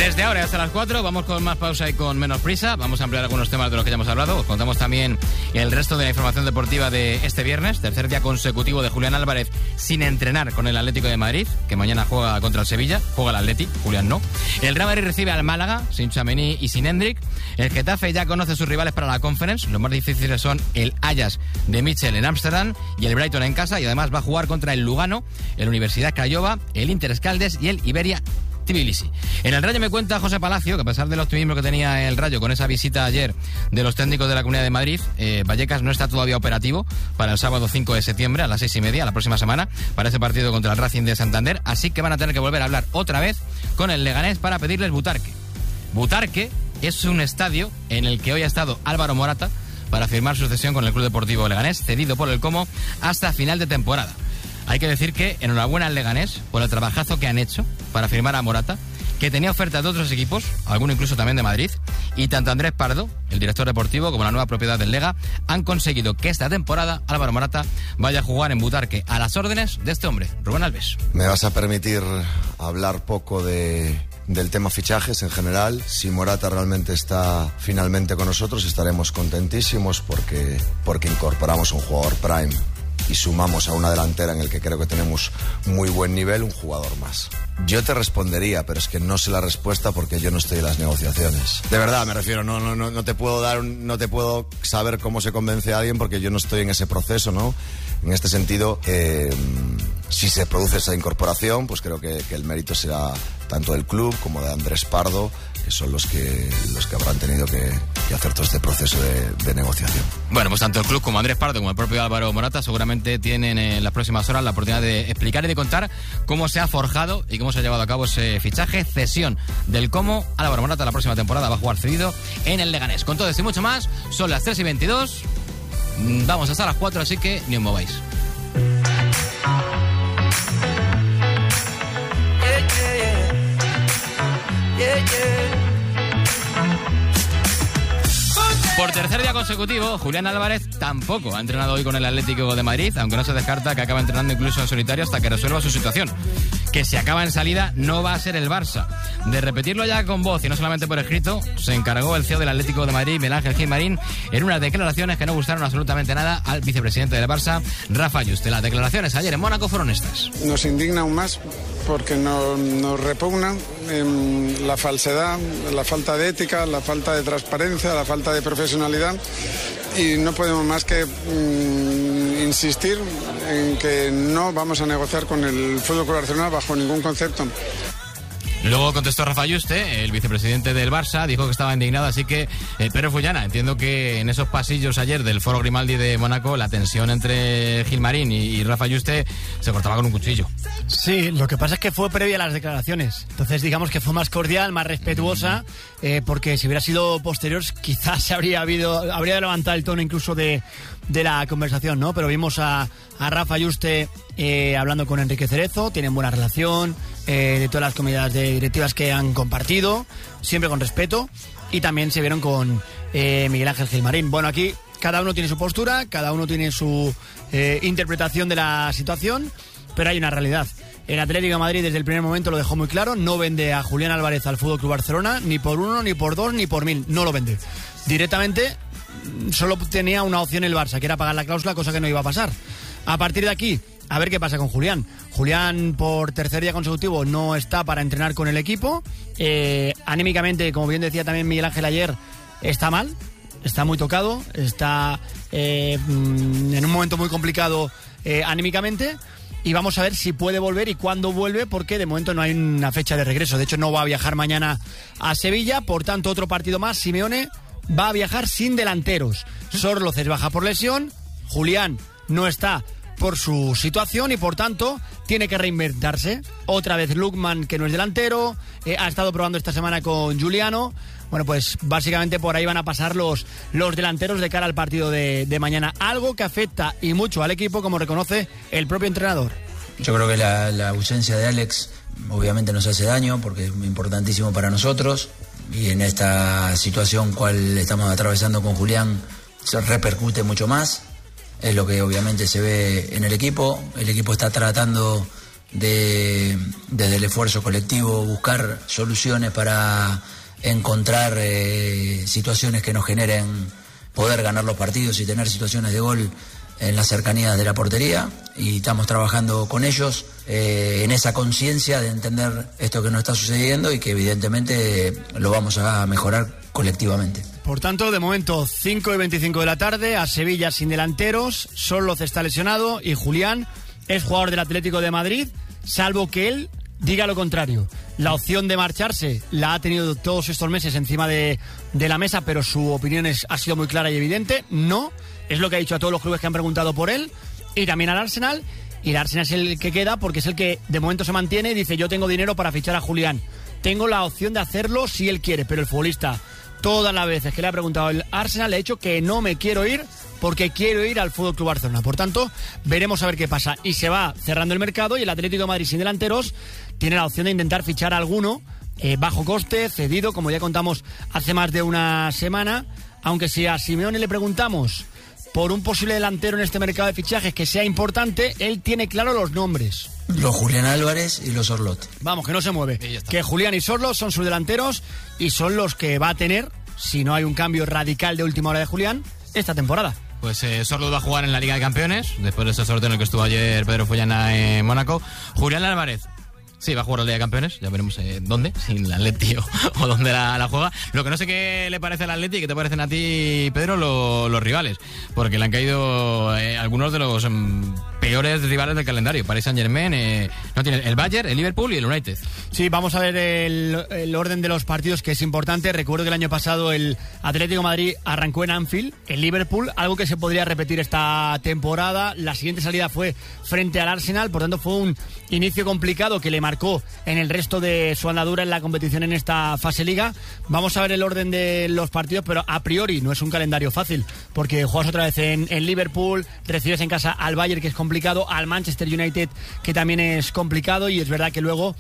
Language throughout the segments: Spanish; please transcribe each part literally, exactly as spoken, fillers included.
Desde ahora hasta las cuatro vamos con más pausa y con menos prisa. Vamos a ampliar algunos temas de los que ya hemos hablado. Os contamos también el resto de la información deportiva de este viernes, tercer día consecutivo de Julián Álvarez sin entrenar con el Atlético de Madrid, que mañana juega contra el Sevilla. Juega el Atleti, Julián no. El Real Madrid recibe al Málaga sin Tchouaméni y sin Hendrik. El Getafe ya conoce sus rivales para la Conference. Los más difíciles son el Ajax de Mitchell en Ámsterdam y el Brighton en casa. Y además va a jugar contra el Lugano, el Universidad Craiova, el Inter Escaldes y el Iberia Tbilisi. En el Rayo me cuenta José Palacio que a pesar del optimismo que tenía el Rayo con esa visita ayer de los técnicos de la Comunidad de Madrid, eh, Vallecas no está todavía operativo para el sábado cinco de septiembre a las seis y media, la próxima semana, para ese partido contra el Racing de Santander, así que van a tener que volver a hablar otra vez con el Leganés para pedirles Butarque. Butarque es un estadio en el que hoy ha estado Álvaro Morata para firmar su cesión con el Club Deportivo Leganés, cedido por el Como hasta final de temporada. Hay que decir que enhorabuena al Leganés por el trabajazo que han hecho para firmar a Morata, que tenía ofertas de otros equipos, alguno incluso también de Madrid, y tanto Andrés Pardo, el director deportivo, como la nueva propiedad del Lega, han conseguido que esta temporada Álvaro Morata vaya a jugar en Butarque a las órdenes de este hombre, Rubén Alves. Me vas a permitir hablar poco de... del tema fichajes en general. Si Morata realmente está finalmente con nosotros, estaremos contentísimos porque, porque incorporamos un jugador prime y sumamos a una delantera en el que creo que tenemos muy buen nivel, un jugador más. Yo te respondería, pero es que no sé la respuesta porque yo no estoy en las negociaciones. De verdad, me refiero, no, no, no, no te puedo dar, un, no te puedo saber cómo se convence a alguien porque yo no estoy en ese proceso, ¿no? En este sentido, eh, si se produce esa incorporación, pues creo que, que el mérito será tanto del club como de Andrés Pardo, que son los que los que habrán tenido que, que hacer todo este proceso de, de negociación. Bueno, pues tanto el club como Andrés Pardo como el propio Álvaro Morata seguramente tienen en las próximas horas la oportunidad de explicar y de contar cómo se ha forjado y cómo se ha llevado a cabo ese fichaje, cesión del Como. Álvaro Morata la próxima temporada va a jugar cedido en el Leganés. Con todo esto y mucho más, son las tres y veintidós, vamos hasta las cuatro, así que ni os mováis. Por tercer día consecutivo, Julián Álvarez tampoco ha entrenado hoy con el Atlético de Madrid, aunque no se descarta que acabe entrenando incluso en solitario hasta que resuelva su situación. Que si acaba en salida no va a ser el Barça. De repetirlo ya con voz y no solamente por escrito, se encargó el C E O del Atlético de Madrid, Miguel Ángel Gilmarín, en unas declaraciones que no gustaron absolutamente nada al vicepresidente del Barça, Rafa Yuste. Las declaraciones ayer en Mónaco fueron estas. Nos indigna aún más porque no, nos repugna eh, la falsedad, la falta de ética, la falta de transparencia, la falta de profesionalidad, y no podemos más que mm, insistir en que no vamos a negociar con el F C Barcelona bajo ningún concepto. Luego contestó Rafa Yuste, el vicepresidente del Barça, dijo que estaba indignado, así que eh, Pedro Fullana, entiendo que en esos pasillos ayer del Foro Grimaldi de Mónaco la tensión entre Gilmarín y, y Rafa Yuste se cortaba con un cuchillo. Sí, lo que pasa es que fue previa a las declaraciones, entonces digamos que fue más cordial, más respetuosa, eh, porque si hubiera sido posterior quizás se habría habido, habría levantado el tono incluso de, de la conversación, ¿no? Pero vimos a, a Rafa Yuste eh, hablando con Enrique Cerezo, tienen buena relación, eh, de todas las comunidades de directivas que han compartido, siempre con respeto, y también se vieron con eh, Miguel Ángel Gilmarín. Bueno, aquí cada uno tiene su postura, cada uno tiene su eh, interpretación de la situación, pero hay una realidad. El Atlético de Madrid desde el primer momento lo dejó muy claro, no vende a Julián Álvarez al F C Barcelona ni por uno, ni por dos, ni por mil, no lo vende. Directamente solo tenía una opción el Barça, que era pagar la cláusula, cosa que no iba a pasar. A partir de aquí, a ver qué pasa con Julián. Julián, por tercer día consecutivo, no está para entrenar con el equipo. Eh, anímicamente, como bien decía también Miguel Ángel ayer, está mal, está muy tocado, está eh, en un momento muy complicado eh, anímicamente. Y vamos a ver si puede volver y cuándo vuelve, porque de momento no hay una fecha de regreso. De hecho, no va a viajar mañana a Sevilla. Por tanto, otro partido más. Simeone va a viajar sin delanteros. Sorloz es baja por lesión. Julián no está por su situación y por tanto tiene que reinventarse. Otra vez Lukman, que no es delantero, eh, ha estado probando esta semana con Juliano. Bueno, pues básicamente por ahí van a pasar los, los delanteros de cara al partido de, de mañana. Algo que afecta y mucho al equipo, como reconoce el propio entrenador. Yo creo que la, la ausencia de Alex obviamente nos hace daño porque es importantísimo para nosotros, y en esta situación cual estamos atravesando con Julián se repercute mucho más. Es lo que obviamente se ve en el equipo. El equipo está tratando de, desde el esfuerzo colectivo, buscar soluciones para encontrar eh, situaciones que nos generen poder ganar los partidos y tener situaciones de gol en las cercanías de la portería, y estamos trabajando con ellos eh, en esa conciencia de entender esto que nos está sucediendo y que evidentemente lo vamos a mejorar colectivamente. Por tanto, de momento, cinco y veinticinco de la tarde, a Sevilla sin delanteros, Sorloz está lesionado y Julián es jugador del Atlético de Madrid, salvo que él diga lo contrario. La opción de marcharse la ha tenido todos estos meses encima de, de la mesa, pero su opinión es, ha sido muy clara y evidente. No, es lo que ha dicho a todos los clubes que han preguntado por él, y también al Arsenal, y el Arsenal es el que queda porque es el que de momento se mantiene y dice: yo tengo dinero para fichar a Julián, tengo la opción de hacerlo si él quiere, pero el futbolista, todas las veces que le ha preguntado el Arsenal, le ha dicho que no me quiero ir porque quiero ir al F C Barcelona. Por tanto, veremos a ver qué pasa. Y se va cerrando el mercado y el Atlético de Madrid sin delanteros tiene la opción de intentar fichar a alguno eh, bajo coste, cedido, como ya contamos hace más de una semana. Aunque si a Simeone le preguntamos por un posible delantero en este mercado de fichajes que sea importante, él tiene claro los nombres. Los Julián Álvarez y los Sorloth. Vamos, que no se mueve. Que Julián y Sorloth son sus delanteros y son los que va a tener, si no hay un cambio radical de última hora de Julián, esta temporada. Pues eh, Sorloth va a jugar en la Liga de Campeones, después de ese sorteo en el que estuvo ayer Pedro Follana en Mónaco. Julián Álvarez, sí, va a jugar la Liga de Campeones, ya veremos eh, dónde, si en el Atleti o, o dónde la, la juega. Lo que no sé qué le parece al Atleti y qué te parecen a ti, Pedro, lo, los rivales, porque le han caído eh, algunos de los um, peores rivales del calendario. Paris Saint-Germain, eh, no tiene el Bayern, el Liverpool y el United. Sí, vamos a ver el, el orden de los partidos, que es importante. Recuerdo que el año pasado el Atlético de Madrid arrancó en Anfield, el Liverpool, algo que se podría repetir esta temporada. La siguiente salida fue frente al Arsenal, por tanto fue un inicio complicado que le marcó en el resto de su andadura en la competición en esta fase liga. Vamos a ver el orden de los partidos, pero a priori no es un calendario fácil, porque juegas otra vez en, en Liverpool, recibes en casa al Bayern, que es complicado, al Manchester United, que también es complicado, y es verdad que luego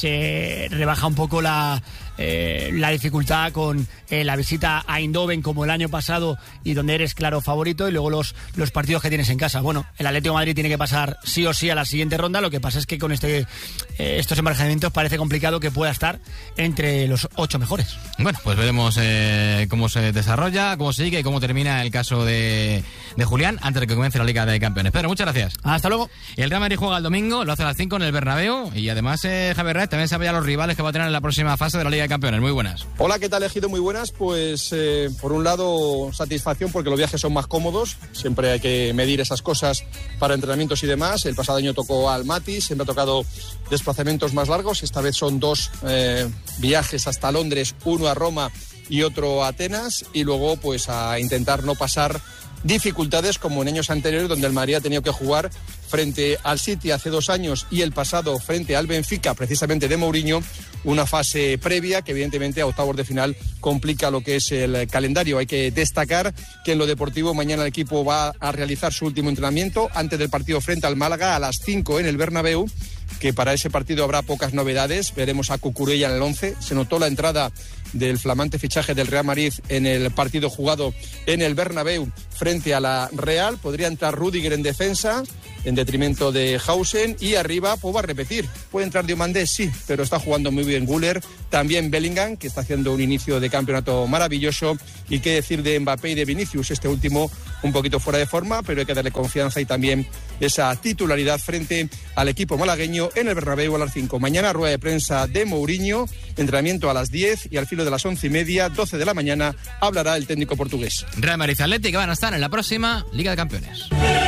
se rebaja un poco la, eh, la dificultad con eh, la visita a Eindhoven como el año pasado, y donde eres claro favorito, y luego los, los partidos que tienes en casa. Bueno, el Atlético de Madrid tiene que pasar sí o sí a la siguiente ronda. Lo que pasa es que con este eh, estos emparejamientos parece complicado que pueda estar entre los ocho mejores. Bueno, pues veremos eh, cómo se desarrolla, cómo sigue y cómo termina el caso de, de Julián antes de que comience la Liga de Campeones. Pedro, muchas gracias. Hasta luego. El Real Madrid juega el domingo, lo hace a las cinco en el Bernabéu, y además eh, Javier también sabe ya los rivales que va a tener en la próxima fase de la Liga de Campeones. Muy buenas. Hola, ¿qué tal, Ejido? Muy buenas. Pues eh, por un lado, satisfacción porque los viajes son más cómodos. Siempre hay que medir esas cosas para entrenamientos y demás. El pasado año tocó al Mati, siempre ha tocado desplazamientos más largos. Esta vez son dos eh, viajes hasta Londres, uno a Roma y otro a Atenas, y luego pues a intentar no pasar dificultades como en años anteriores, donde el Madrid ha tenido que jugar frente al City hace dos años y el pasado frente al Benfica, precisamente de Mourinho, una fase previa que evidentemente a octavos de final complica lo que es el calendario. Hay que destacar que en lo deportivo mañana el equipo va a realizar su último entrenamiento antes del partido frente al Málaga a las cinco en el Bernabéu, que para ese partido habrá pocas novedades. Veremos a Cucurella en el once. Se notó la entrada del flamante fichaje del Real Madrid en el partido jugado en el Bernabéu frente a la Real. Podría entrar Rüdiger en defensa en detrimento de Hausen, y arriba pues va a repetir. Puede entrar Diomandé, sí, pero está jugando muy bien Güler, también Bellingham, que está haciendo un inicio de campeonato maravilloso, y qué decir de Mbappé y de Vinicius, este último un poquito fuera de forma, pero hay que darle confianza y también esa titularidad frente al equipo malagueño en el Bernabéu a las cinco. Mañana rueda de prensa de Mourinho, entrenamiento a las diez, y al filo de las once y media, doce de la mañana, hablará el técnico portugués. Real Madrid Atlético, que van a estar en la próxima Liga de Campeones.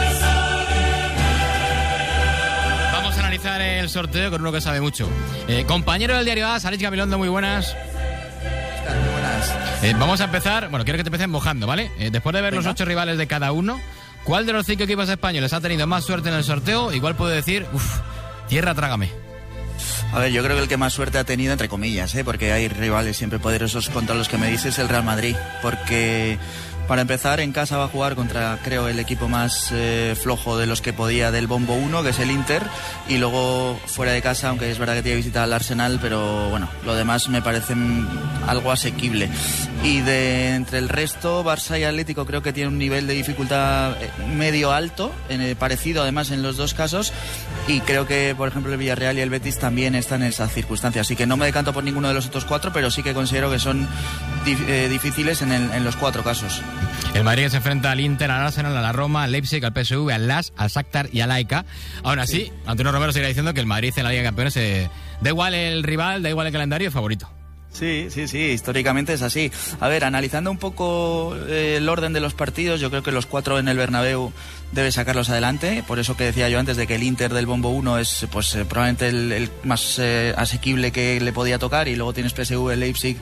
Vamos a analizar el sorteo con uno que sabe mucho. Eh, compañero del diario A, Sarich Gabilondo, muy buenas. Muy buenas. Eh, vamos a empezar, bueno, quiero que te empecen mojando, ¿vale? Eh, después de ver Venga. los ocho rivales de cada uno, ¿cuál de los cinco equipos españoles ha tenido más suerte en el sorteo? Igual puedo decir, uff, tierra trágame. A ver, yo creo que el que más suerte ha tenido, entre comillas, ¿eh? Porque hay rivales siempre poderosos contra los que me dices, el Real Madrid. Porque Para empezar, en casa va a jugar contra, creo, el equipo más eh, flojo de los que podía del bombo uno, que es el Inter, y luego fuera de casa, aunque es verdad que tiene que visitar al Arsenal, pero bueno, lo demás me parece algo asequible. Y de entre el resto, Barça y Atlético creo que tiene un nivel de dificultad medio alto, eh, parecido además en los dos casos, y creo que, por ejemplo, el Villarreal y el Betis también están en esas circunstancias, así que no me decanto por ninguno de los otros cuatro, pero sí que considero que son dif- eh, difíciles en, el, en los cuatro casos. El Madrid se enfrenta al Inter, al Arsenal, a la Roma, al Leipzig, al P S V, al L A S, al Shakhtar y al A E K. Aún así, sí. Antonio Romero seguirá diciendo que el Madrid en la Liga de Campeones eh, da igual el rival, da igual el calendario, es favorito. Sí, sí, sí, históricamente es así. A ver, analizando un poco eh, el orden de los partidos, yo creo que los cuatro en el Bernabéu debe sacarlos adelante, por eso que decía yo antes de que el Inter del bombo uno es pues eh, probablemente el, el más eh, asequible que le podía tocar, y luego tienes P S V, Leipzig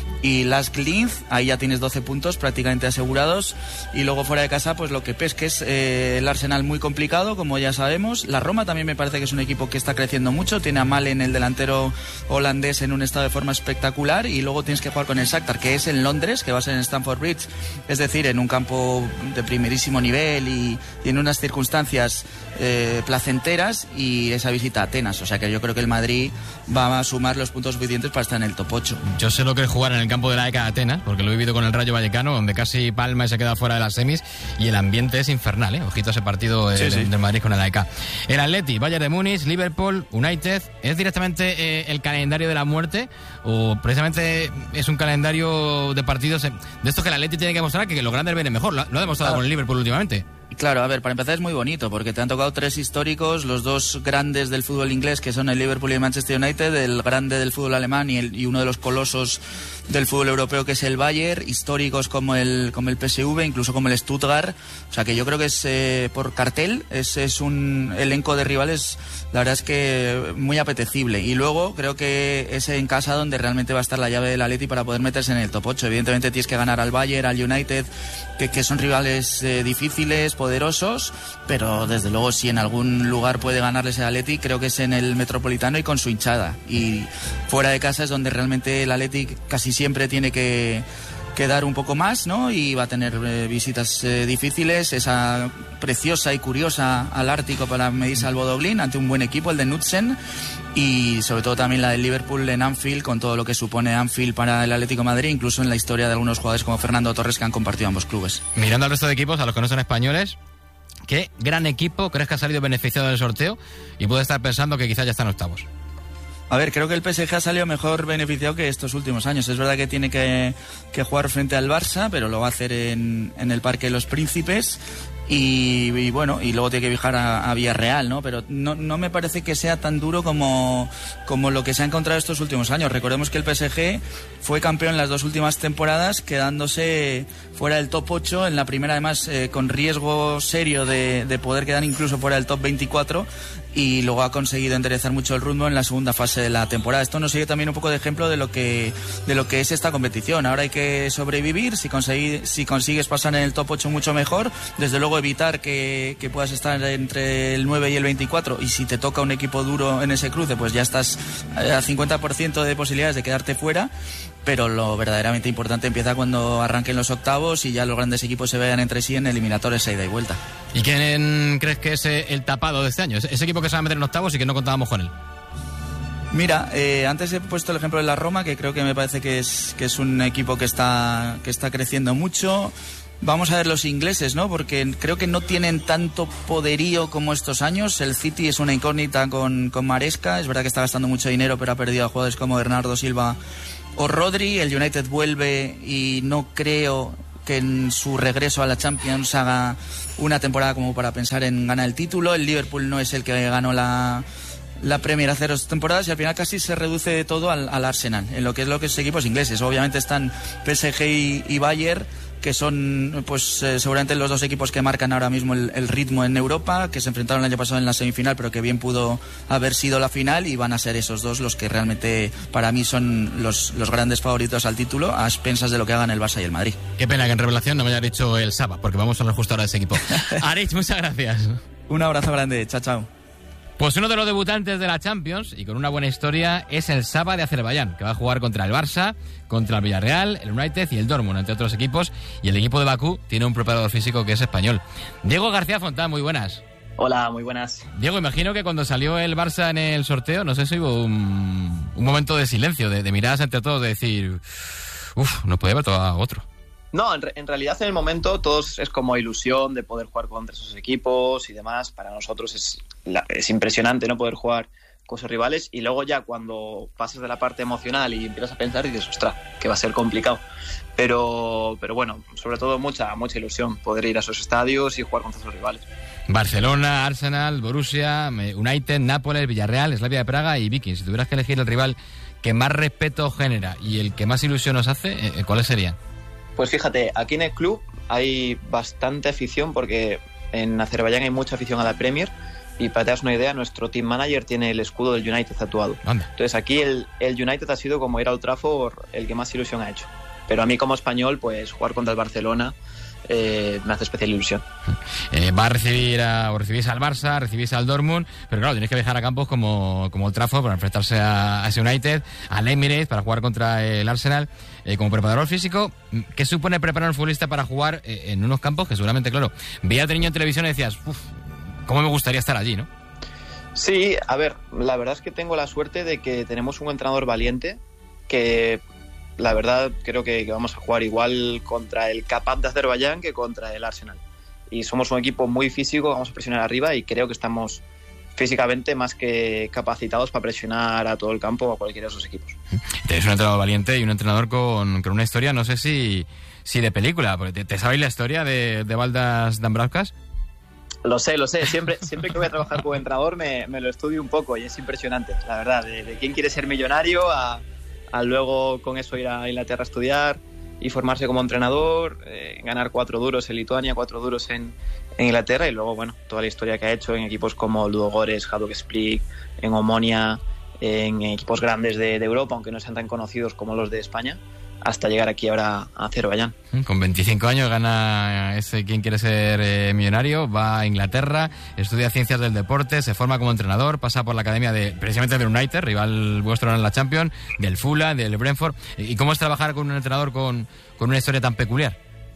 y Las Linz, ahí ya tienes doce puntos prácticamente asegurados, y luego fuera de casa pues lo que pesques, eh, el Arsenal muy complicado, como ya sabemos. La Roma también me parece que es un equipo que está creciendo mucho, tiene a Malen, el delantero holandés, en un estado de forma espectacular, y luego tienes que jugar con el Shakhtar, que es en Londres, que va a ser en Stamford Bridge, es decir, en un campo de primerísimo nivel y, y en unas circunstancias eh, placenteras, y esa visita a Atenas, o sea que yo creo que el Madrid va a sumar los puntos suficientes para estar en el top ocho. Yo sé lo que es jugar en el campo de la A E K de Atenas, porque lo he vivido con el Rayo Vallecano, donde casi palma y se queda fuera de las semis, y el ambiente es infernal, ¿eh? Ojito a ese partido eh, sí, sí. del Madrid con el A E K. El Atleti, Bayern de Múnich, Liverpool, United, ¿es directamente eh, el calendario de la muerte o precisamente es un calendario de partidos de estos que el Atleti tiene que mostrar que los grandes vienen mejor? Lo, lo ha demostrado ah. con el Liverpool últimamente. Claro, a ver, para empezar es muy bonito porque te han tocado tres históricos, los dos grandes del fútbol inglés, que son el Liverpool y el Manchester United, el grande del fútbol alemán y, el, y uno de los colosos del fútbol europeo, que es el Bayern, históricos como el como el P S V, incluso como el Stuttgart. O sea que yo creo que es eh, por cartel, es, es un elenco de rivales, la verdad es que muy apetecible. Y luego creo que es en casa donde realmente va a estar la llave del Atleti para poder meterse en el top ocho. Evidentemente tienes que ganar al Bayern, al United, que, que son rivales eh, difíciles, poderosos, pero desde luego si en algún lugar puede ganarles el Atleti, creo que es en el Metropolitano y con su hinchada. Y fuera de casa es donde realmente el Atleti casi siempre tiene que, que dar un poco más, ¿no? Y va a tener eh, visitas eh, difíciles, esa preciosa y curiosa al Ártico para medirse al Bodoglin ante un buen equipo, el de Knudsen, y sobre todo también la del Liverpool en Anfield, con todo lo que supone Anfield para el Atlético de Madrid, incluso en la historia de algunos jugadores como Fernando Torres que han compartido ambos clubes. Mirando al resto de equipos, a los que no son españoles, ¿qué gran equipo crees que ha salido beneficiado del sorteo y puede estar pensando que quizás ya están octavos? A ver, creo que el P S G ha salido mejor beneficiado que estos últimos años. Es verdad que tiene que, que jugar frente al Barça, pero lo va a hacer en, en el Parque de los Príncipes. Y, y bueno, y luego tiene que viajar a, a Villarreal, ¿no? Pero no, no me parece que sea tan duro como, como lo que se ha encontrado estos últimos años. Recordemos que el P S G fue campeón en las dos últimas temporadas, quedándose fuera del top ocho, en la primera además eh, con riesgo serio de, de poder quedar incluso fuera del top veinticuatro, y luego ha conseguido enderezar mucho el rumbo en la segunda fase de la temporada. Esto nos sigue también un poco de ejemplo de lo que de lo que es esta competición. Ahora hay que sobrevivir, si, consegui, si consigues pasar en el top ocho mucho mejor, desde luego evitar que, que puedas estar entre el nueve y el veinticuatro, y si te toca un equipo duro en ese cruce, pues ya estás a cincuenta por ciento de posibilidades de quedarte fuera. Pero lo verdaderamente importante empieza cuando arranquen los octavos y ya los grandes equipos se vean entre sí en eliminatorios ida y vuelta. ¿Y quién crees que es el tapado de este año? Ese equipo que se va a meter en octavos y que no contábamos con él. Mira, eh, antes he puesto el ejemplo de la Roma, que creo que me parece que es, que es un equipo que está, que está creciendo mucho. Vamos a ver los ingleses, ¿no? Porque creo que no tienen tanto poderío como estos años. El City es una incógnita con, con Maresca. Es verdad que está gastando mucho dinero, pero ha perdido a jugadores como Bernardo Silva o Rodri. El United vuelve y no creo que en su regreso a la Champions haga una temporada como para pensar en ganar el título. El Liverpool no es el que ganó la... la Premier hace dos temporadas, y al final casi se reduce todo al, al Arsenal, en lo que es lo que es equipos ingleses. Obviamente están P S G y, y Bayern, que son pues eh, seguramente los dos equipos que marcan ahora mismo el, el ritmo en Europa, que se enfrentaron el año pasado en la semifinal, pero que bien pudo haber sido la final, y van a ser esos dos los que realmente para mí son los, los grandes favoritos al título, a expensas de lo que hagan el Barça y el Madrid. Qué pena que en revelación no me haya dicho el Saba, porque vamos a hablar justo ahora de ese equipo. Aritz, muchas gracias. Un abrazo grande, chao, chao. Pues uno de los debutantes de la Champions, y con una buena historia, es el Saba de Azerbaiyán, que va a jugar contra el Barça, contra el Villarreal, el United y el Dortmund, entre otros equipos. Y el equipo de Bakú tiene un preparador físico que es español. Diego García Fontán, muy buenas. Hola, muy buenas. Diego, imagino que cuando salió el Barça en el sorteo, no sé si hubo un, un momento de silencio, de, de miradas entre todos, de decir, uff, no puede haber todo a otro. No, en, re- en realidad en el momento todos es como ilusión de poder jugar contra esos equipos y demás. Para nosotros es, la, es impresionante no poder jugar con esos rivales, y luego ya cuando pasas de la parte emocional y empiezas a pensar y dices, ostras, que va a ser complicado. Pero, pero bueno, sobre todo mucha, mucha ilusión poder ir a esos estadios y jugar contra esos rivales. Barcelona, Arsenal, Borussia, United, Nápoles, Villarreal, Slavia de Praga y Viking. Si tuvieras que elegir el rival que más respeto genera y el que más ilusión nos hace, ¿cuáles serían? Pues fíjate, aquí en el club hay bastante afición porque en Azerbaiyán hay mucha afición a la Premier, y para que te hagas una idea, nuestro team manager tiene el escudo del United tatuado. Anda. Entonces aquí el, el United ha sido como ir a Old Trafford el que más ilusión ha hecho. Pero a mí como español, pues jugar contra el Barcelona eh, me hace especial ilusión. Eh, va a recibir a, o recibís al Barça, recibís al Dortmund, pero claro, tenéis que viajar a campos como, como Old Trafford para enfrentarse a, a ese United, al Emirates para jugar contra el Arsenal. Eh, como preparador físico, ¿qué supone preparar a un futbolista para jugar eh, en unos campos que seguramente, claro, veías de niño en televisión y decías, uff, cómo me gustaría estar allí, ¿no? Sí, a ver, la verdad es que tengo la suerte de que tenemos un entrenador valiente que, la verdad, creo que, que vamos a jugar igual contra el Kapat de Azerbaiyán que contra el Arsenal. Y somos un equipo muy físico, vamos a presionar arriba y creo que estamos físicamente más que capacitados para presionar a todo el campo o a cualquiera de esos equipos. Tenéis un entrenador valiente y un entrenador con, con una historia, no sé si, si de película, porque te, ¿te sabéis la historia de, de Valdas Dambrauskas? Lo sé, lo sé. Siempre, siempre que voy a trabajar como entrenador me, me lo estudio un poco y es impresionante, la verdad. De, de quién quiere ser millonario a, a luego con eso ir a Inglaterra a estudiar y formarse como entrenador, eh, ganar cuatro duros en Lituania, cuatro duros en, en Inglaterra, y luego, bueno, toda la historia que ha hecho en equipos como Ludogorets, Hajduk Split, en Omonia, en equipos grandes de, de Europa, aunque no sean tan conocidos como los de España, hasta llegar aquí ahora a Azerbaiyán. Con veinticinco años gana ese quien quiere ser eh, millonario, va a Inglaterra, estudia ciencias del deporte, se forma como entrenador, pasa por la academia de precisamente del United, rival vuestro en la Champions, del Fulham, del Brentford. ¿Y cómo es trabajar con un entrenador con, con una historia tan peculiar?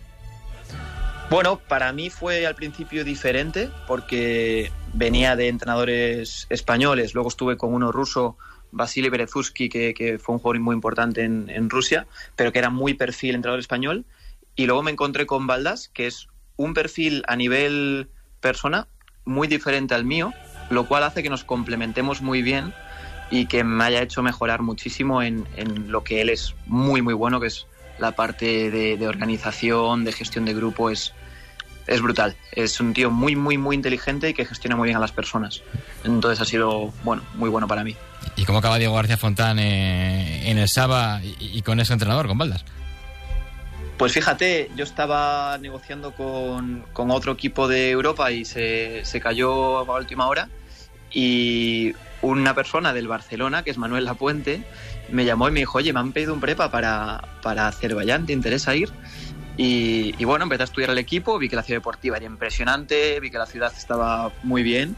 Bueno, para mí fue al principio diferente porque venía de entrenadores españoles, luego estuve con uno ruso, Vasily Berezovsky, que, que fue un jugador muy importante en, en Rusia, pero que era muy perfil entrenador español, y luego me encontré con Valdas, que es un perfil a nivel persona muy diferente al mío, lo cual hace que nos complementemos muy bien y que me haya hecho mejorar muchísimo en, en lo que él es muy muy bueno, que es la parte de, de organización, de gestión de grupo. Es Es brutal, es un tío muy, muy, muy inteligente y que gestiona muy bien a las personas. Entonces ha sido, bueno, muy bueno para mí. ¿Y cómo acaba Diego García Fontán eh, en el Saba y, y con ese entrenador, con Valdas? Pues fíjate, yo estaba negociando con, con otro equipo de Europa y se, se cayó a última hora, y una persona del Barcelona, que es Manuel Lapuente, me llamó y me dijo, oye, me han pedido un prepa para, para Azerbaiyán, ¿te interesa ir? Y, y bueno, empecé a estudiar el equipo, vi que la ciudad deportiva era impresionante, vi que la ciudad estaba muy bien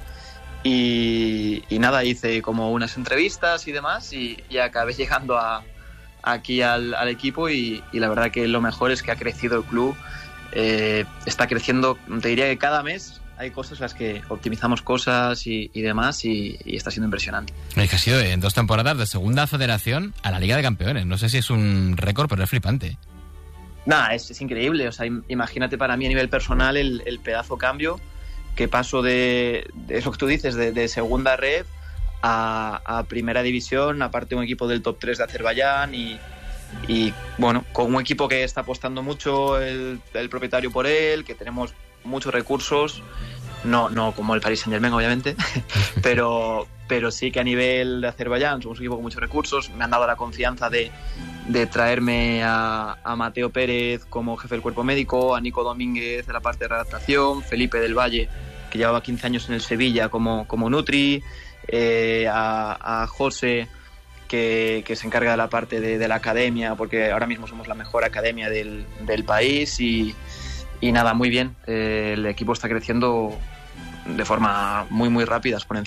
y, y nada, hice como unas entrevistas y demás y, y acabé llegando a, aquí al, al equipo y, y la verdad que lo mejor es que ha crecido el club, eh, está creciendo, te diría que cada mes hay cosas en las que optimizamos cosas y, y demás y, y está siendo impresionante. Es que ha sido en dos temporadas de segunda federación a la Liga de Campeones, no sé si es un récord, pero es flipante. Nada, es, es increíble. O sea, imagínate para mí a nivel personal el, el pedazo cambio que paso de, de eso que tú dices, de, de segunda red a, a primera división, aparte un equipo del top tres de Azerbaiyán y, y bueno, con un equipo que está apostando mucho el, el propietario por él, que tenemos muchos recursos, no, no como el Paris Saint-Germain obviamente, pero, pero sí que a nivel de Azerbaiyán somos un equipo con muchos recursos. Me han dado la confianza de de traerme a, a Mateo Pérez como jefe del cuerpo médico, a Nico Domínguez de la parte de redactación, Felipe del Valle, que llevaba quince años en el Sevilla como, como Nutri, eh, a, a José, que, que se encarga de la parte de, de la academia, porque ahora mismo somos la mejor academia del, del país y, y nada, muy bien. Eh, el equipo está creciendo de forma muy, muy rápida, exponencial.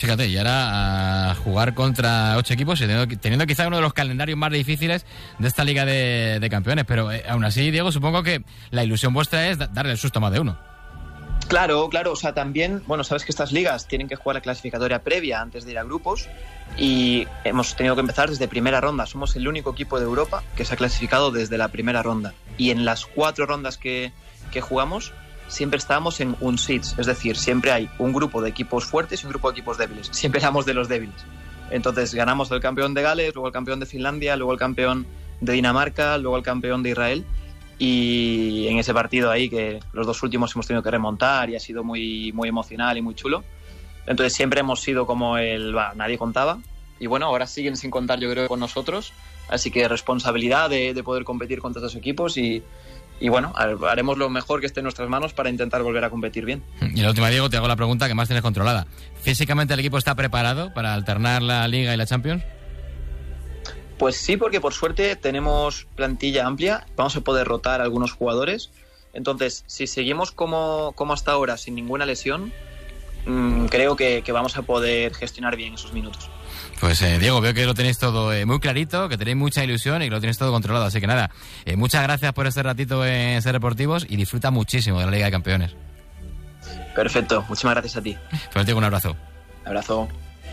Fíjate, y ahora a jugar contra ocho equipos, teniendo, teniendo quizá uno de los calendarios más difíciles de esta Liga de, de Campeones. Pero eh, aún así, Diego, supongo que la ilusión vuestra es da- darle el susto a más de uno. Claro, claro, o sea, también, bueno, sabes que estas ligas tienen que jugar la clasificatoria previa antes de ir a grupos y hemos tenido que empezar desde primera ronda. Somos el único equipo de Europa que se ha clasificado desde la primera ronda. Y en las cuatro rondas que, que jugamos, siempre estábamos en un seeds, es decir, siempre hay un grupo de equipos fuertes y un grupo de equipos débiles. Siempre éramos de los débiles. Entonces ganamos el campeón de Gales, luego el campeón de Finlandia, luego el campeón de Dinamarca, luego el campeón de Israel. Y en ese partido ahí, que los dos últimos hemos tenido que remontar y ha sido muy, muy emocional y muy chulo. Entonces siempre hemos sido como el... Bah, nadie contaba. Y bueno, ahora siguen sin contar, yo creo, con nosotros. Así que responsabilidad de, de poder competir contra estos equipos y, y bueno, haremos lo mejor que esté en nuestras manos para intentar volver a competir bien. Y la última, Diego, te hago la pregunta que más tienes controlada. ¿Físicamente el equipo está preparado para alternar la Liga y la Champions? Pues sí, porque por suerte tenemos plantilla amplia, vamos a poder rotar algunos jugadores. Entonces, si seguimos como, como hasta ahora, sin ninguna lesión, mmm, creo que, que vamos a poder gestionar bien esos minutos. Pues eh, Diego, veo que lo tenéis todo eh, muy clarito, que tenéis mucha ilusión y que lo tenéis todo controlado. Así que nada, eh, muchas gracias por este ratito en Ser Deportivos y disfruta muchísimo de la Liga de Campeones. Perfecto, muchísimas gracias a ti. Pues Diego, un abrazo. Abrazo.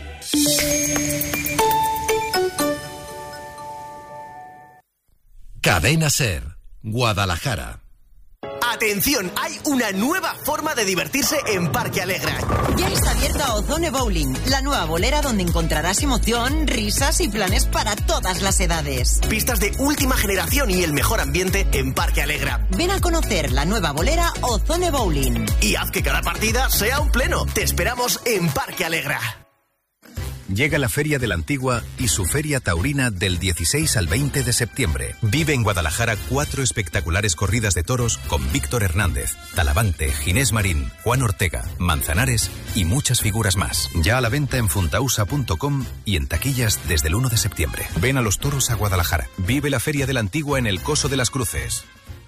Cadena Ser, Guadalajara. Atención, hay una nueva forma de divertirse en Parque Alegra. Ya está abierta Ozone Bowling, la nueva bolera donde encontrarás emoción, risas y planes para todas las edades. Pistas de última generación y el mejor ambiente en Parque Alegra. Ven a conocer la nueva bolera Ozone Bowling. Y haz que cada partida sea un pleno. Te esperamos en Parque Alegra. Llega la Feria de la Antigua y su Feria Taurina del dieciséis al veinte de septiembre. Vive en Guadalajara cuatro espectaculares corridas de toros con Víctor Hernández, Talavante, Ginés Marín, Juan Ortega, Manzanares y muchas figuras más. Ya a la venta en funtausa punto com y en taquillas desde el uno de septiembre. Ven a los toros a Guadalajara. Vive la Feria de la Antigua en el Coso de las Cruces.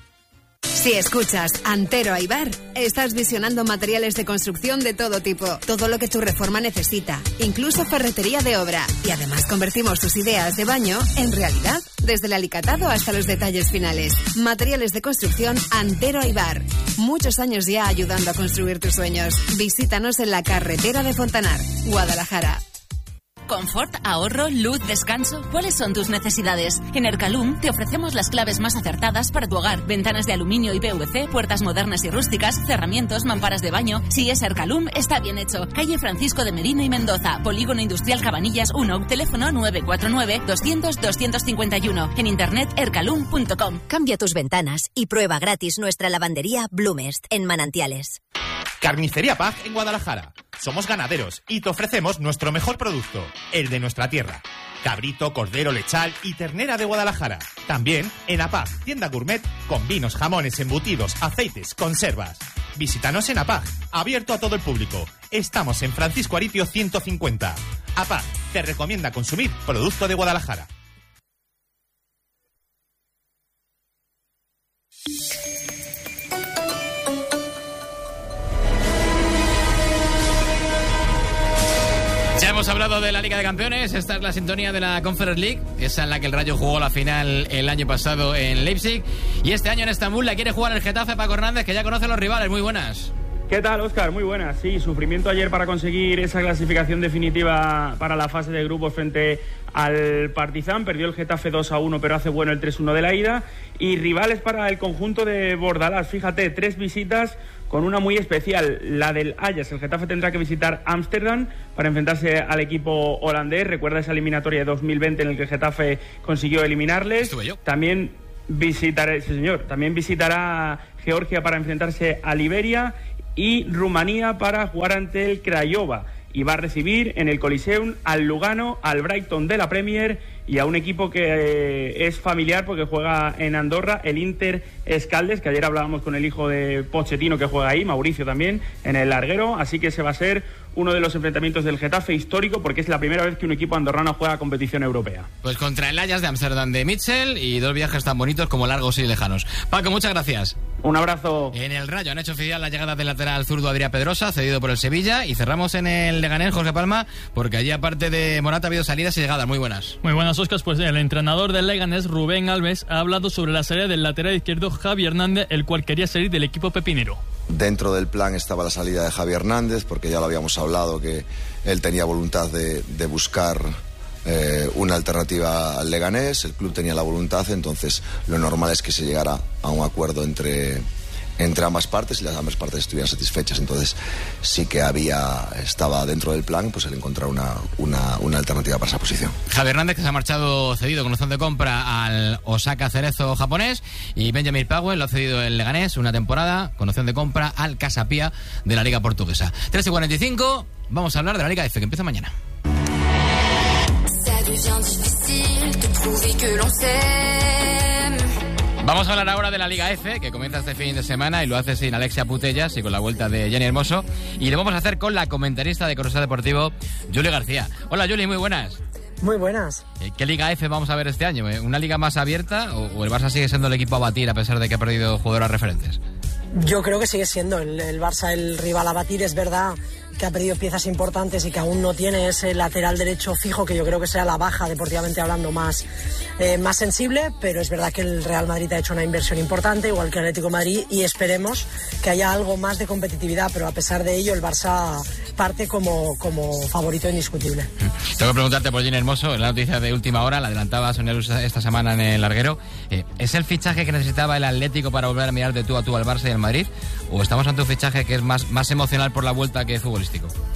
Si escuchas Antero Aibar, estás visionando materiales de construcción de todo tipo, todo lo que tu reforma necesita, incluso ferretería de obra. Y además convertimos tus ideas de baño en realidad, desde el alicatado hasta los detalles finales. Materiales de construcción Antero Aibar. Muchos años ya ayudando a construir tus sueños. Visítanos en la carretera de Fontanar, Guadalajara. Confort, ahorro, luz, descanso. ¿Cuáles son tus necesidades? En Ercalum te ofrecemos las claves más acertadas para tu hogar. Ventanas de aluminio y P V C, puertas modernas y rústicas, cerramientos, mamparas de baño. Si es Ercalum, está bien hecho. Calle Francisco de Merino y Mendoza, Polígono Industrial Cabanillas uno, teléfono nueve cuatro nueve, doscientos, doscientos cincuenta y uno. En internet ercalum punto com. Cambia tus ventanas y prueba gratis nuestra lavandería Blumest en Manantiales. Carnicería Paz en Guadalajara. Somos ganaderos y te ofrecemos nuestro mejor producto, el de nuestra tierra. Cabrito, cordero, lechal y ternera de Guadalajara. También en Apag, tienda gourmet con vinos, jamones, embutidos, aceites, conservas. Visítanos en Apag, abierto a todo el público. Estamos en Francisco Aritio ciento cincuenta. Apag te recomienda consumir producto de Guadalajara. Ya hemos hablado de la Liga de Campeones, esta es la sintonía de la Conference League, esa en la que el Rayo jugó la final el año pasado en Leipzig, y este año en Estambul la quiere jugar el Getafe. Paco Hernández, que ya conoce a los rivales. Muy buenas. ¿Qué tal, Óscar? Muy buenas. Sí, sufrimiento ayer para conseguir esa clasificación definitiva para la fase de grupos frente al Partizan. Perdió el Getafe dos a uno, pero hace bueno el tres uno de la ida. Y rivales para el conjunto de Bordalás. Fíjate, tres visitas con una muy especial, la del Ajax. El Getafe tendrá que visitar Ámsterdam para enfrentarse al equipo holandés. Recuerda esa eliminatoria de dos mil veinte en el que el Getafe consiguió eliminarles. Estuve yo. También visitará, sí señor, también visitará Georgia para enfrentarse a Liberia y Rumanía para jugar ante el Craiova. Y va a recibir en el Coliseum al Lugano, al Brighton de la Premier y a un equipo que eh, es familiar porque juega en Andorra, el Inter Escaldes, que ayer hablábamos con el hijo de Pochettino que juega ahí, Mauricio también, en el larguero, así que ese va a ser uno de los enfrentamientos del Getafe histórico porque es la primera vez que un equipo andorrano juega competición europea. Pues contra el Ajax de Ámsterdam de Mitchell y dos viajes tan bonitos como largos y lejanos. Paco, muchas gracias. Un abrazo. En el Rayo han hecho oficial la llegada del lateral zurdo Adrián Pedrosa, cedido por el Sevilla, y cerramos en el Leganés, Jorge Palma, porque allí aparte de Morata ha habido salidas y llegadas muy buenas. Muy buenas, Óscar. Pues el entrenador del Leganés, Rubén Alves, ha hablado sobre la salida del lateral izquierdo Javi Hernández, el cual quería salir del equipo pepinero. Dentro del plan estaba la salida de Javi Hernández, porque ya lo habíamos hablado que él tenía voluntad de, de buscar eh, una alternativa al Leganés, el club tenía la voluntad, entonces lo normal es que se llegara a un acuerdo entre, entre ambas partes y las ambas partes estuvieran satisfechas, entonces sí que había, estaba dentro del plan pues el encontrar una, una, una alternativa para esa posición. Javi Hernández, que se ha marchado cedido con opción de compra al Osaka Cerezo japonés, y Benjamin Powell lo ha cedido el Leganés una temporada con opción de compra al Casa Pia de la Liga Portuguesa. tres y cuarenta y cinco, vamos a hablar de la Liga F, que empieza mañana. Vamos a hablar ahora de la Liga F, que comienza este fin de semana y lo hace sin Alexia Putellas y con la vuelta de Jenny Hermoso. Y lo vamos a hacer con la comentarista de Corresponsal Deportivo, Juli García. Hola, Juli, muy buenas. Muy buenas. ¿Qué Liga F vamos a ver este año? ¿Una liga más abierta o el Barça sigue siendo el equipo a batir a pesar de que ha perdido jugadoras referentes? Yo creo que sigue siendo el, el Barça el rival a batir. Es verdad que ha perdido piezas importantes y que aún no tiene ese lateral derecho fijo, que yo creo que será la baja, deportivamente hablando, más, eh, más sensible, pero es verdad que el Real Madrid ha hecho una inversión importante, igual que el Atlético de Madrid, y esperemos que haya algo más de competitividad, pero a pesar de ello el Barça parte como, como favorito indiscutible. Tengo que preguntarte por Jenny Hermoso, la noticia de última hora, la adelantabas esta semana en el larguero. Eh, ¿Es el fichaje que necesitaba el Atlético para volver a mirar de tú a tú al Barça y al Madrid? ¿O estamos ante un fichaje que es más, más emocional por la vuelta que futbolístico?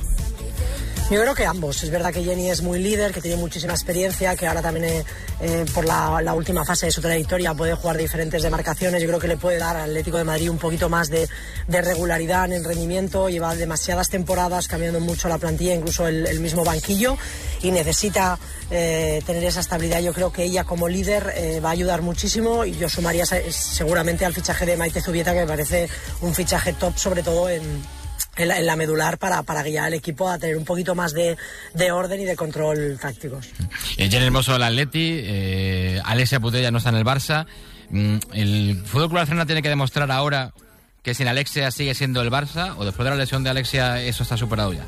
Yo creo que ambos. Es verdad que Jenny es muy líder, que tiene muchísima experiencia, que ahora también eh, eh, por la, la última fase de su trayectoria puede jugar diferentes demarcaciones. Yo creo que le puede dar al Atlético de Madrid un poquito más de, de regularidad en el rendimiento. Lleva demasiadas temporadas cambiando mucho la plantilla, incluso el, el mismo banquillo, y necesita eh, tener esa estabilidad. Yo creo que ella como líder eh, va a ayudar muchísimo, y yo sumaría seguramente al fichaje de Maite Zubieta, que me parece un fichaje top, sobre todo en... En la, en la medular para, para guiar al equipo a tener un poquito más de, de orden y de control tácticos. Eh, Jenny Hermoso al Atleti, eh, Alexia Putellas no está en el Barça. Mm, ¿El Fútbol Club Barcelona tiene que demostrar ahora que sin Alexia sigue siendo el Barça, o después de la lesión de Alexia eso está superado ya?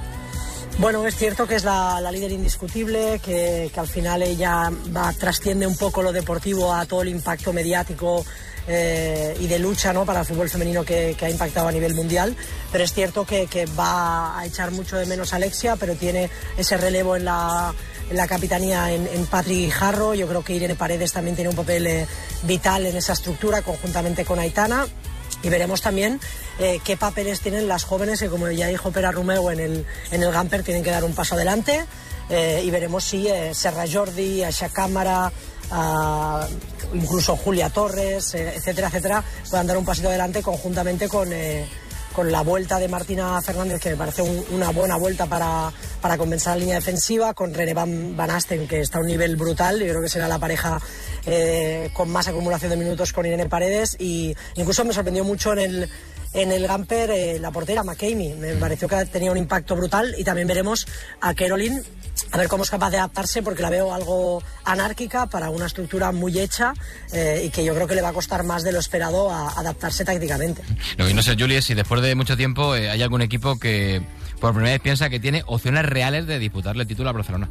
Bueno, es cierto que es la, la líder indiscutible, que, que al final ella va, trasciende un poco lo deportivo a todo el impacto mediático eh, y de lucha, ¿no?, para el fútbol femenino que, que ha impactado a nivel mundial, pero es cierto que, que va a echar mucho de menos a Alexia, pero tiene ese relevo en la, en la capitanía en, en Patrick Guijarro. Yo creo que Irene Paredes también tiene un papel eh, vital en esa estructura, conjuntamente con Aitana. Y veremos también eh, qué papeles tienen las jóvenes, que como ya dijo Pera Romeu en el, en el Gamper, tienen que dar un paso adelante. Eh, y veremos si eh, Serra Jordi, Aixa Cámara, uh, incluso Julia Torres, eh, etcétera, etcétera, puedan dar un pasito adelante conjuntamente con, eh, con la vuelta de Martina Fernández, que me parece un, una buena vuelta para, para compensar la línea defensiva, con René Van, Van Asten, que está a un nivel brutal. Yo creo que será la pareja eh, con más acumulación de minutos con Irene Paredes, y incluso me sorprendió mucho en el en el Gamper eh, la portera McKamey. Me pareció que tenía un impacto brutal, y también veremos a Caroline, a ver cómo es capaz de adaptarse, porque la veo algo anárquica para una estructura muy hecha, eh, y que yo creo que le va a costar más de lo esperado a adaptarse tácticamente. Lo que no sé, Juli, es si después de mucho tiempo eh, hay algún equipo que por primera vez piensa que tiene opciones reales de disputarle el título a Barcelona.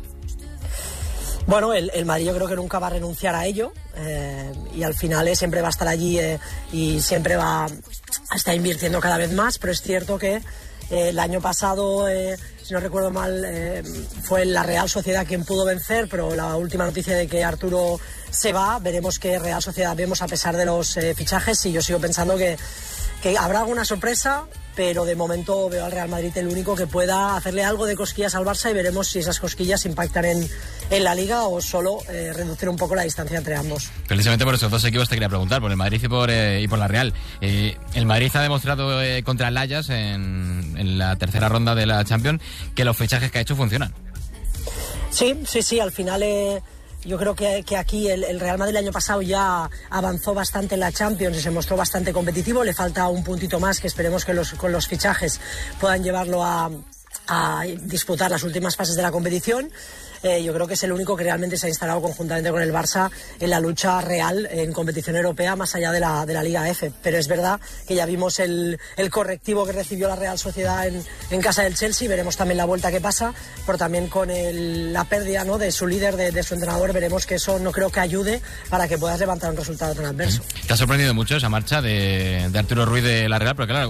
Bueno, el, el Madrid yo creo que nunca va a renunciar a ello, eh, y al final eh, siempre va a estar allí eh, y siempre va a estar invirtiendo cada vez más, pero es cierto que eh, el año pasado, eh, si no recuerdo mal, eh, fue la Real Sociedad quien pudo vencer, pero la última noticia de que Arturo se va, veremos qué Real Sociedad vemos a pesar de los eh, fichajes, y yo sigo pensando que, que habrá alguna sorpresa, pero de momento veo al Real Madrid el único que pueda hacerle algo de cosquillas al Barça, y veremos si esas cosquillas impactan en, en la Liga o solo eh, reducir un poco la distancia entre ambos. Precisamente por esos dos equipos te quería preguntar, por el Madrid y por, eh, y por la Real. Eh, el Madrid ha demostrado eh, contra el Ajax en, en la tercera ronda de la Champions que los fichajes que ha hecho funcionan. Sí, sí, sí, al final... Eh, Yo creo que, que aquí el, el Real Madrid el año pasado ya avanzó bastante en la Champions y se mostró bastante competitivo. Le falta un puntito más que esperemos que los, con los fichajes puedan llevarlo a, a disputar las últimas fases de la competición. Eh, yo creo que es el único que realmente se ha instalado conjuntamente con el Barça en la lucha real en competición europea más allá de la, de la Liga F. Pero es verdad que ya vimos el, el correctivo que recibió la Real Sociedad en, en casa del Chelsea. Veremos también la vuelta que pasa, pero también con el, la pérdida, ¿no?, de su líder, de, de su entrenador, veremos que eso no creo que ayude para que puedas levantar un resultado tan adverso. ¿Te ha sorprendido mucho esa marcha de, de Arturo Ruiz de la Real? Porque claro,